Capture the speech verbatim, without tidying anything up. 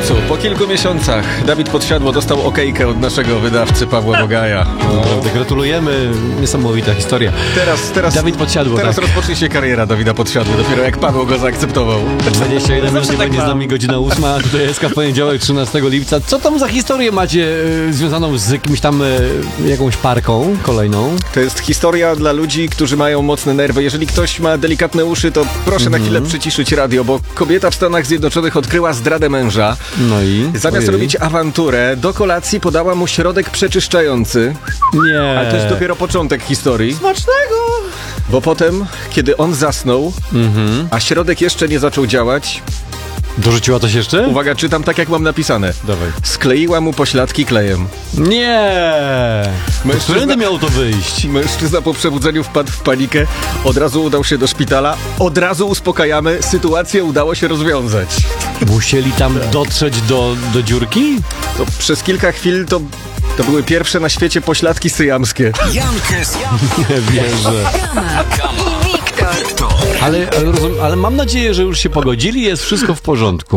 końcu, po kilku miesiącach, Dawid Podsiadło dostał okejkę od naszego wydawcy Pawła Bogaja. Naprawdę, gratulujemy. Niesamowita historia. Teraz, teraz, Dawid Podsiadło, teraz tak. rozpocznie się kariera Dawida Podsiadło, dopiero jak Paweł go zaakceptował. dwadzieścia jeden minut, nie tak będzie z mam. nami godzina ósma, a tutaj jest w poniedziałek, trzynastego lipca. Co tam za historię macie e, związaną z jakimś tam, e, jakąś parką kolejną? To jest historia dla ludzi, którzy mają mocne nerwy. Jeżeli ktoś ma delikatne uszy, to proszę na chwilę przyciszyć radio, bo kobieta w Stanach Zjednoczonych odkryła zdradę męża. No i? Zamiast Ojej. robić awanturę, do kolacji podała mu środek przeczyszczający. Nie. Ale to jest dopiero początek historii. Smacznego! Bo potem, kiedy on zasnął, Mhm. a środek jeszcze nie zaczął działać, Dorzuciła coś jeszcze? uwaga, czytam tak, jak mam napisane. Dawaj. Skleiła mu pośladki klejem. Nie! Mężczyzna- Którędy miało to wyjść? Mężczyzna po przebudzeniu wpadł w panikę, od razu udał się do szpitala, od razu uspokajamy, sytuację udało się rozwiązać. Musieli tam dotrzeć do, do dziurki? To przez kilka chwil to, to były pierwsze na świecie pośladki syjamskie. Jankes, Nie wierzę. Wiktor. Ale, ale, rozum, ale mam nadzieję, że już się pogodzili, jest wszystko w porządku.